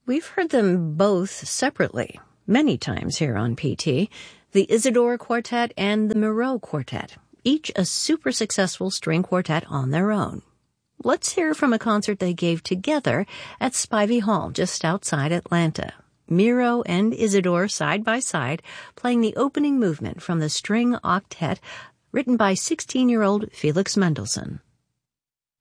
We've heard them both separately many times here on PT, the Isidore Quartet and the Moreau Quartet, each a super successful string quartet on their own. Let's hear from a concert they gave together at Spivey Hall just outside Atlanta. Miro and Isidore side by side playing the opening movement from the string octet written by 16-year-old Felix Mendelssohn.